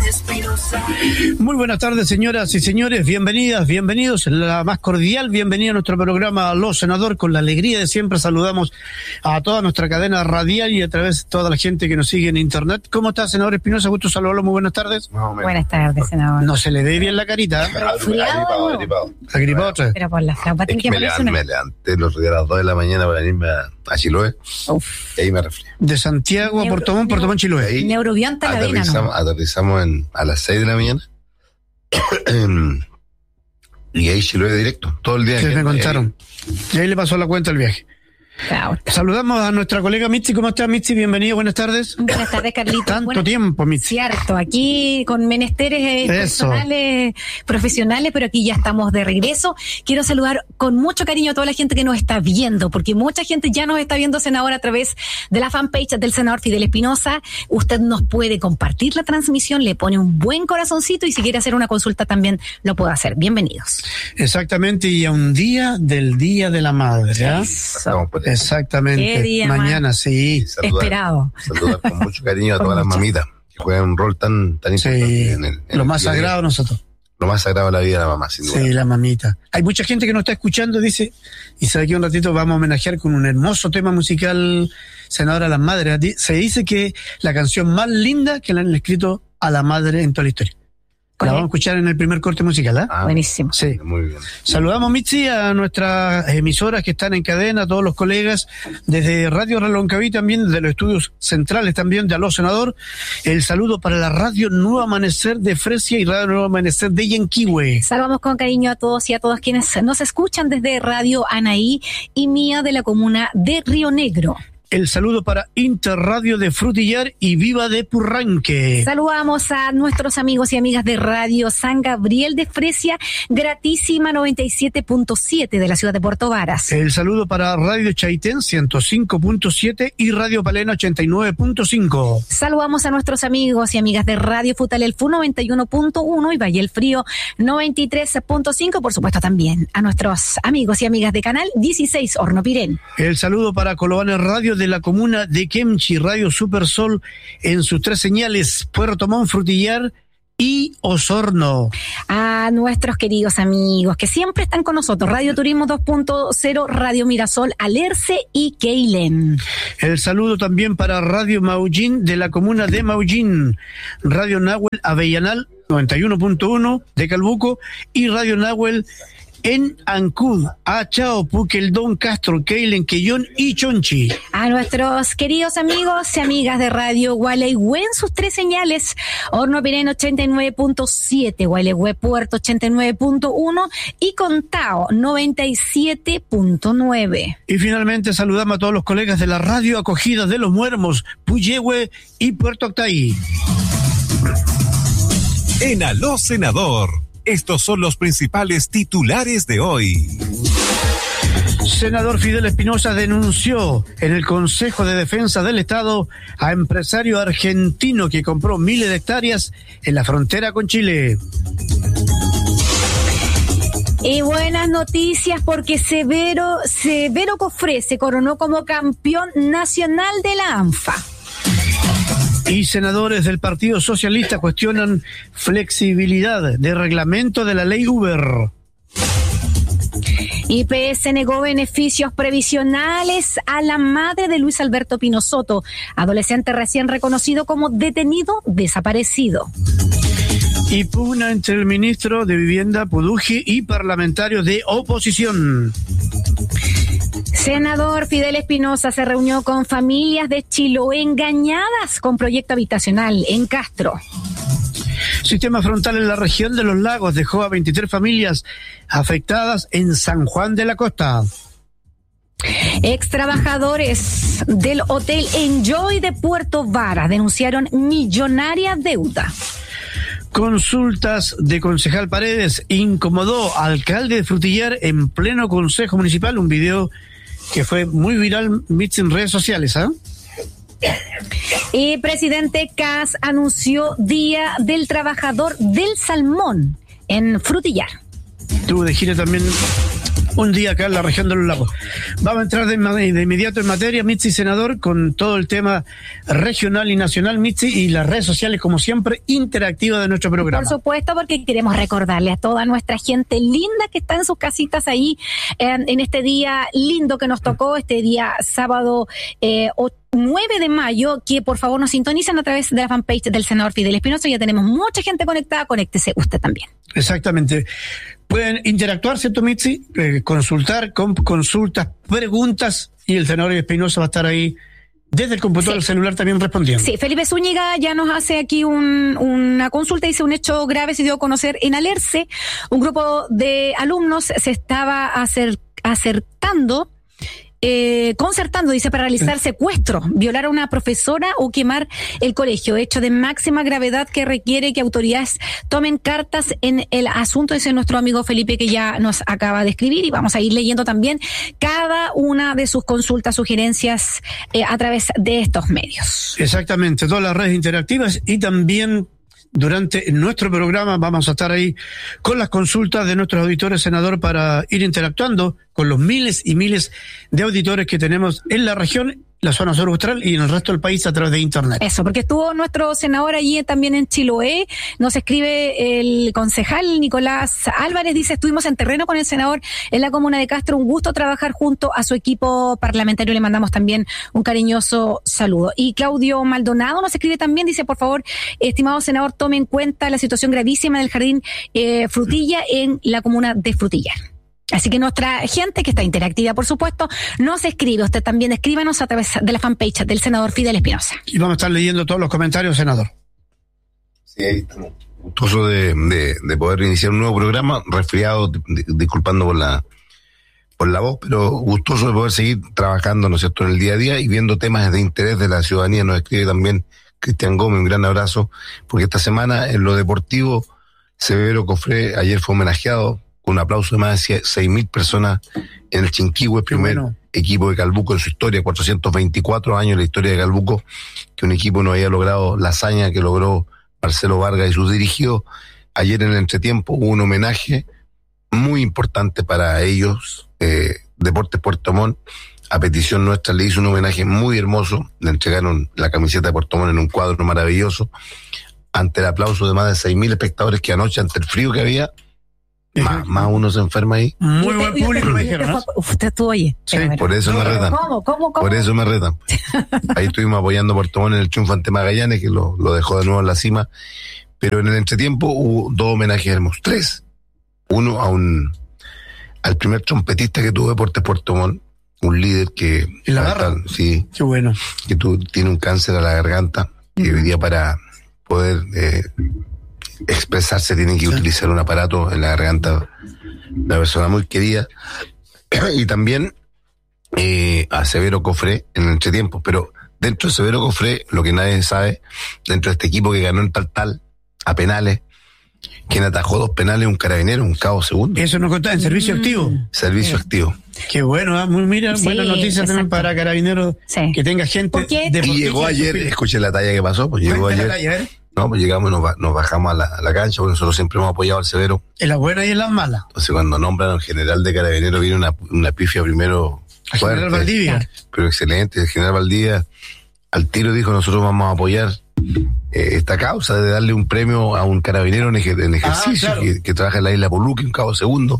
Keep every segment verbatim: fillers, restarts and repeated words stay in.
Muy buenas tardes, señoras y señores, bienvenidas, bienvenidos, la más cordial bienvenida a nuestro programa Los Senador. Con la alegría de siempre saludamos a toda nuestra cadena radial y a través de toda la gente que nos sigue en internet. ¿Cómo está, senador Espinosa? Gusto saludarlo, muy buenas tardes. No, buenas tardes, senador. No se le ve bien la carita. Agripado, agripado. Agripado otra vez. Pero por la flauta Es que me, levanté, me levanté los días a las dos de la mañana para irme a, a Chiloé. Uf. Y ahí me resfrié. De Santiago Neuro, a Puerto Montt, Puerto Montt, Chiloé. Ahí Neurobionta la vena, aterrizamos, ¿no? aterrizamos en, a las seis de la mañana. Y ahí Chiloé directo, todo el día. Que me contaron. Y ahí le pasó la cuenta el viaje. Claro. Saludamos a nuestra colega Mitzi. ¿Cómo está, Mitzi? Bienvenido, buenas tardes. Buenas tardes, Carlitos. Tanto bueno, tiempo, Mitzi. Cierto, aquí con menesteres eh, personales, profesionales, pero aquí ya estamos de regreso. Quiero saludar con mucho cariño a toda la gente que nos está viendo, porque mucha gente ya nos está viendo, senador, a través de la fanpage del senador Fidel Espinosa. Usted nos puede compartir la transmisión, le pone un buen corazoncito y si quiere hacer una consulta también lo puede hacer. Bienvenidos. Exactamente, y a un día del Día de la Madre, ¿eh? Estamos por ahí. Exactamente. Qué día mañana, más sí. Y saludar, esperado. Saludar con mucho cariño a Con todas las mucho. mamitas que juegan un rol tan, tan importante Sí, en el, en lo el más día a día. sagrado nosotros. Lo más sagrado de la vida de la mamá, sin duda. Sí, la mamita. Hay mucha gente que nos está escuchando, dice, y sabe que un ratito vamos a homenajear con un hermoso tema musical, senadora, a las madres. Di- Se dice que la canción más linda que le han escrito a la madre en toda la historia. La vamos a escuchar en el primer corte musical, ¿eh? Ah, Buenísimo. Sí. muy bien. Saludamos, Mitzi, a nuestras emisoras que están en cadena, a todos los colegas, desde Radio Reloncaví también, desde los estudios centrales también de Aló Senador. El saludo para la Radio Nuevo Amanecer de Fresia y Radio Nuevo Amanecer de Yanquihue. Saludamos con cariño a todos y a todas quienes nos escuchan desde Radio Anaí y Mía de la comuna de Río Negro. El saludo para Interradio de Frutillar y Viva de Purranque. Saludamos a nuestros amigos y amigas de Radio San Gabriel de Fresia, gratísima noventa y siete punto siete de la ciudad de Puerto Varas. El saludo para Radio Chaitén ciento cinco punto siete y Radio Palena ochenta y nueve punto cinco. Saludamos a nuestros amigos y amigas de Radio Futalelfu noventa y uno punto uno y Valle el Frío noventa y tres punto cinco. Por supuesto también a nuestros amigos y amigas de Canal dieciséis Horno Pirén. El saludo para Colobane Radio de la comuna de Kemchi, Radio Super Sol en sus tres señales, Puerto Montt, Frutillar y Osorno. A nuestros queridos amigos que siempre están con nosotros, Radio Turismo dos punto cero, Radio Mirasol, Alerce y Keilen. El saludo también para Radio Maullín de la comuna de Maullín, Radio Nahuel Avellanal noventa y uno punto uno de Calbuco y Radio Nahuel en Ancud, Achao, Puqueldón, Castro, Keilen, Quellón y Chonchi. A nuestros queridos amigos y amigas de Radio Gualeguay en sus tres señales, Horno Pirén ochenta y nueve punto siete, Gualeguay Puerto ochenta y nueve punto uno y Contao noventa y siete punto nueve. Y finalmente saludamos a todos los colegas de la Radio Acogida de los Muermos, Puyehue y Puerto Octay. En Aló Senador, estos son los principales titulares de hoy. Senador Fidel Espinosa denunció en el Consejo de Defensa del Estado a empresario argentino que compró miles de hectáreas en la frontera con Chile. Y buenas noticias porque Severo, Severo Cofré se coronó como campeón nacional de la ANFA. Y senadores del Partido Socialista cuestionan flexibilidad de reglamento de la ley Uber. I P S negó beneficios previsionales a la madre de Luis Alberto Pino Soto, adolescente recién reconocido como detenido desaparecido. Y pugna entre el ministro de Vivienda, Puduji, y parlamentarios de oposición. Senador Fidel Espinosa se reunió con familias de Chiloé engañadas con proyecto habitacional en Castro. Sistema frontal en la región de los lagos dejó a veintitrés familias afectadas en San Juan de la Costa. Ex trabajadores del Hotel Enjoy de Puerto Varas denunciaron millonaria deuda. Consultas de concejal Paredes incomodó al alcalde de Frutillar en pleno consejo municipal. Un video que fue muy viral en redes sociales, ¿ah? ¿eh? Y presidente Kass anunció Día del Trabajador del Salmón en Frutillar. Tuvo de gira también un día acá en la región de los lagos. Vamos a entrar de, de inmediato en materia, Mitzi, senador, con todo el tema regional y nacional, Mitzi, y las redes sociales, como siempre, interactivas de nuestro programa. Por supuesto, porque queremos recordarle a toda nuestra gente linda que está en sus casitas ahí, eh, en este día lindo que nos tocó, este día sábado eh, nueve de mayo, que por favor nos sintonicen a través de la fanpage del senador Fidel Espinosa. Ya tenemos mucha gente conectada, conéctese usted también. Exactamente. Pueden interactuar, ¿cierto, Mitzi? Eh, consultar, con consultas, preguntas, y el senador Espinosa va a estar ahí desde el computador, sí. El celular también respondiendo. Sí, Felipe Zúñiga ya nos hace aquí un, una consulta, dice: un hecho grave se dio a conocer en Alerce. Un grupo de alumnos se estaba acer, acertando Eh, concertando, dice, para realizar secuestro, violar a una profesora o quemar el colegio. Hecho de máxima gravedad que requiere que autoridades tomen cartas en el asunto, dice nuestro amigo Felipe, que ya nos acaba de escribir, y vamos a ir leyendo también cada una de sus consultas, sugerencias eh, a través de estos medios. Exactamente, todas las redes interactivas, y también durante nuestro programa vamos a estar ahí con las consultas de nuestros auditores, senador, para ir interactuando con los miles y miles de auditores que tenemos en la región, la zona sur austral y en el resto del país a través de internet. Eso, porque estuvo nuestro senador allí también en Chiloé. Nos escribe el concejal Nicolás Álvarez, dice: estuvimos en terreno con el senador en la comuna de Castro, un gusto trabajar junto a su equipo parlamentario, le mandamos también un cariñoso saludo. Y Claudio Maldonado nos escribe también, dice: por favor, estimado senador, tome en cuenta la situación gravísima del jardín eh, Frutilla en la comuna de Frutillar. Así que nuestra gente, que está interactiva, por supuesto, nos escribe. Usted también escríbanos a través de la fanpage del senador Fidel Espinosa. Y vamos a estar leyendo todos los comentarios, senador. Sí, ahí estamos. Gustoso de, de, de poder iniciar un nuevo programa, resfriado, de, de, disculpando por la por la voz, pero gustoso de poder seguir trabajando, ¿no es cierto?, en el día a día y viendo temas de interés de la ciudadanía. Nos escribe también Cristian Gómez, un gran abrazo, porque esta semana en lo deportivo, Severo Cofré ayer fue homenajeado con un aplauso de más de seis mil personas en el Chinquihue, primer bueno. equipo de Calbuco en su historia, cuatrocientos veinticuatro años en la historia de Calbuco, que un equipo no había logrado la hazaña que logró Marcelo Vargas y sus dirigidos. Ayer en el entretiempo hubo un homenaje muy importante para ellos, eh, Deportes Puerto Montt, a petición nuestra, le hizo un homenaje muy hermoso, le entregaron la camiseta de Puerto Montt en un cuadro maravilloso, ante el aplauso de más de seis mil espectadores que anoche, ante el frío que había, Más, más uno se enferma ahí. Muy buen público, me dijeron, ¿no? Usted estuvo ahí. Sí, por eso me retan. ¿Cómo, cómo, cómo? Por eso me retan. Ahí estuvimos apoyando a Puerto Montt en el triunfo ante Magallanes, que lo, lo dejó de nuevo en la cima. Pero en el entretiempo hubo dos homenajes hermosos. Tres. Uno a un al primer trompetista que tuvo Deportes Puerto Montt, un líder que... ¿En la garra? Sí. Qué bueno. Que tu, tiene un cáncer a la garganta, que mm. hoy día para poder... Eh, expresarse tienen que sí. utilizar un aparato en la garganta, una persona muy querida. Y también eh, a Severo Cofré en el entretiempo, pero dentro de Severo Cofré, lo que nadie sabe, dentro de este equipo que ganó en tal tal a penales, quien atajó dos penales, un carabinero, un cabo segundo. Eso nos contaba en servicio mm. activo. Servicio sí. activo. Qué bueno, ¿eh? Muy, mira, sí, buenas noticias exacto. también para carabineros, sí. que tenga gente. De y llegó ayer, escuché la talla que pasó, pues llegó ayer. Talla, ¿eh? No, pues llegamos y nos, nos bajamos a la, a la cancha, porque nosotros siempre hemos apoyado al Severo. En las buenas y en las malas. Entonces cuando nombran al general de Carabineros viene una, una pifia primero al fuerte, general Valdivia. Pero excelente, el general Valdivia al tiro dijo: nosotros vamos a apoyar eh, esta causa de darle un premio a un carabinero en, ejer, en ejercicio, ah, claro. que, que trabaja en la isla Poluque, un cabo segundo.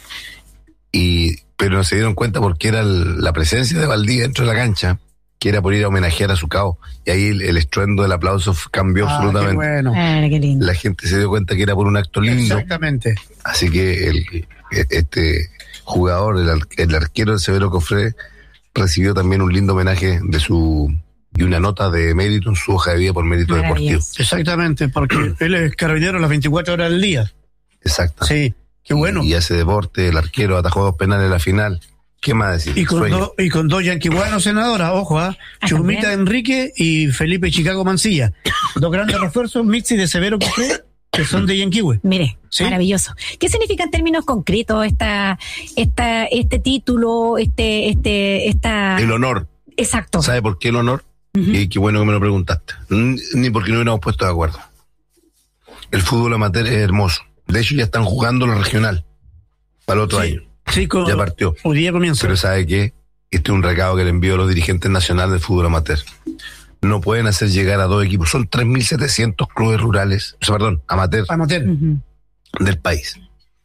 Y pero no se dieron cuenta porque era el, la presencia de Valdivia dentro de la cancha, que era por ir a homenajear a su cabo. Y ahí el, el estruendo del aplauso cambió ah, absolutamente. Qué bueno. Ah, qué lindo. La gente se dio cuenta que era por un acto lindo. Exactamente. Así que el, este jugador, el, el arquero del Severo Cofré, recibió también un lindo homenaje de su y una nota de mérito en su hoja de vida por mérito deportivo. Exactamente, porque él es carabinero las veinticuatro horas del día. Exacto. Sí, qué bueno. Y, y hace deporte, el arquero atajó dos penales en la final. ¿Qué más decir? Y con, do, y con dos yanquibuanos senadoras, ojo, ¿ah? ¿eh? Chumita Enrique y Felipe Chicago Mancilla. Dos grandes refuerzos, Mitzi de Severo Cofré, que son de Yanquihue. Mire, ¿sí? Maravilloso. ¿Qué significa en términos concretos esta, esta, este título, este, este, esta... El honor. Exacto. ¿Sabe por qué el honor? Uh-huh. Y qué bueno que me lo preguntaste. Ni porque no hubiéramos puesto de acuerdo. El fútbol amateur es hermoso. De hecho, ya están jugando la regional para el otro sí. año. Sí, con, ya partió. Hoy día comienza. Pero ¿sabe qué? Este es un recado que le envío a los dirigentes nacionales del fútbol amateur. No pueden hacer llegar a dos equipos. Son tres mil setecientos clubes rurales, o sea, perdón, amateur, Amateur. Ujú. del país.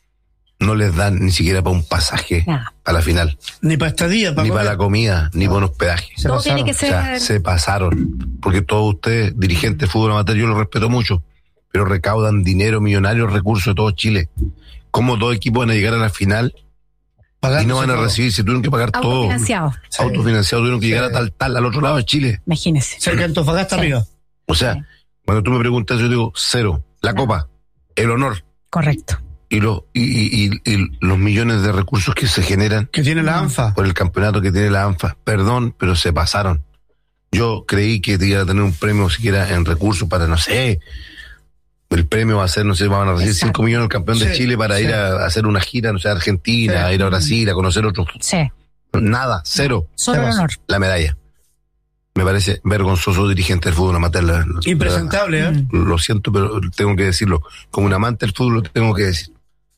No les dan ni siquiera para un pasaje Nada. a la final. Ni para estadía, para Ni para la comida, ni para un hospedaje. Se Todo pasaron. tiene que O ser. sea, se pasaron. Porque todos ustedes, dirigentes de fútbol amateur, yo los respeto mucho, pero recaudan dinero, millonarios, recursos de todo Chile. ¿Cómo dos equipos van a llegar a la final y no van a recibir? Si tuvieron que pagar todo, Autofinanciado. Sí. autofinanciado, tuvieron que Sí. llegar a tal, tal, al otro lado de Chile. Imagínese. Cerca de Antofagasta Sí. arriba. O sea, Sí. cuando tú me preguntas, yo digo cero. La Ah. copa, el honor Correcto. y, los y, y, y, y los millones de recursos que se generan Que tiene la No. ANFA. por el campeonato que tiene la ANFA. Perdón, pero se pasaron. Yo creí que iba a tener un premio siquiera en recursos para, no sé, el premio va a ser, no sé, van a recibir Exacto. cinco millones el campeón de Sí, Chile para sí. ir a, a hacer una gira, no sé, a Argentina, Sí. a ir a Brasil, a conocer otros. Sí. Nada, cero. Solo el Sebas. honor. La medalla. Me parece vergonzoso dirigente del fútbol amateur. la- la- Impresentable, ¿eh? Mm. Lo siento, pero tengo que decirlo. Como un amante del fútbol, lo tengo que decir.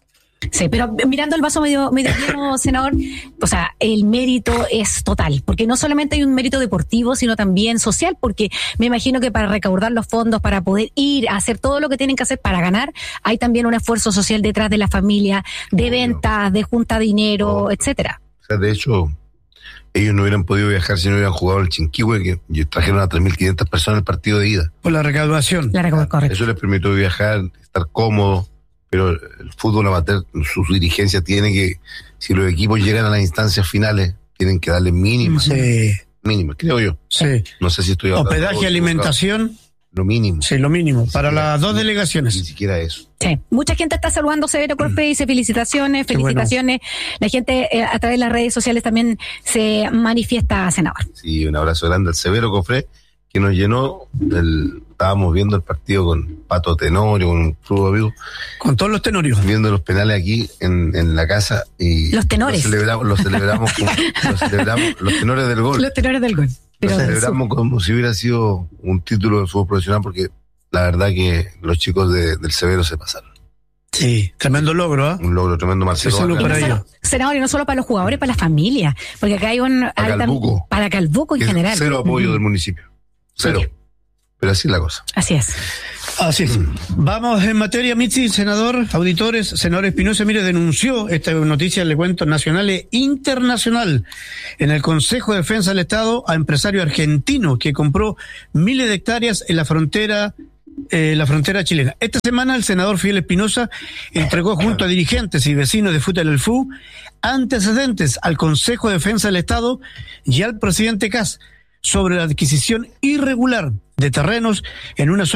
Sí, pero mirando el vaso medio, medio lleno, senador, o sea, el mérito es total, porque no solamente hay un mérito deportivo, sino también social, porque me imagino que para recaudar los fondos, para poder ir a hacer todo lo que tienen que hacer para ganar, hay también un esfuerzo social detrás de la familia, de Obvio. ventas, de junta dinero, Obvio. etcétera. O sea, de hecho, ellos no hubieran podido viajar si no hubieran jugado el Chinquihue, que y trajeron a tres mil quinientas personas al partido de ida. Por la recaudación. La recaudar, correcto. Eso les permitió viajar, estar cómodos, pero el fútbol amateur, su, su dirigencia tiene que, si los equipos llegan a las instancias finales, tienen que darle mínimas, Sí, mínimas, creo yo. sí. No sé si estoy hablando Hospedaje, todo, alimentación, lo mínimo. sí, lo mínimo. Para siquiera- las dos Ni delegaciones. siquiera eso. Sí. Mucha gente está saludando a Severo Corpe y dice felicitaciones, Qué bueno. felicitaciones. La gente eh, a través de las redes sociales también se manifiesta, senador. Sí, un abrazo grande al Severo Cofré, que nos llenó. El, estábamos viendo el partido con Pato Tenorio, con un club amigo, Con todos los tenorios. viendo los penales aquí en, en la casa. Y Los tenores. Los celebramos, los celebramos, como, los celebramos, los tenores del gol. Los tenores del gol. Pero Lo celebramos como si hubiera sido un título de fútbol profesional, porque la verdad que los chicos de, del Severo se pasaron. Sí, tremendo logro, ¿ah? Un logro tremendo, Marcelo. Sí, salud Vargas, para Y no ellos. solo- senador, y no solo para los jugadores, para la familia, porque acá hay un... hay tam- Calbuco. Para Calbuco en que es general. cero apoyo Ujú. del municipio. Cero. Sí. Pero así es la cosa. Así es. Así es. Vamos en materia, Mitzi, senador, auditores. Senador Espinosa, mire, denunció esta noticia, le cuento, nacional e internacional, en el Consejo de Defensa del Estado a empresario argentino que compró miles de hectáreas en la frontera eh, la frontera chilena. Esta semana el senador Fidel Espinosa entregó junto a dirigentes y vecinos de Futa del Fu antecedentes al Consejo de Defensa del Estado y al presidente Kast sobre la adquisición irregular de terrenos en una zona